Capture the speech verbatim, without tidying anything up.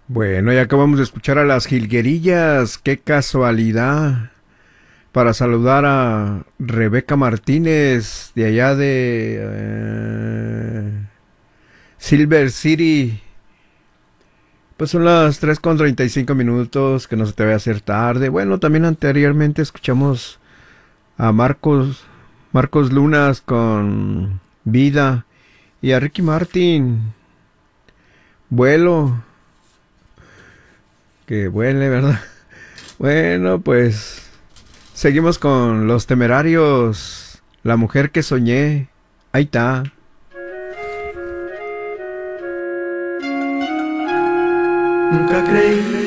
Bueno, ya acabamos de escuchar a las Jilguerillas. Qué casualidad. Para saludar a Rebeca Martínez de allá de eh, Silver City. Pues son las tres con treinta y cinco minutos, que no se te vaya a hacer tarde. Bueno, también anteriormente escuchamos a Marcos, Marcos Lunas con Vida y a Ricky Martin, Vuelo, que vuele, ¿verdad? Bueno, pues seguimos con Los Temerarios, La Mujer que Soñé. Ahí está. Nunca creí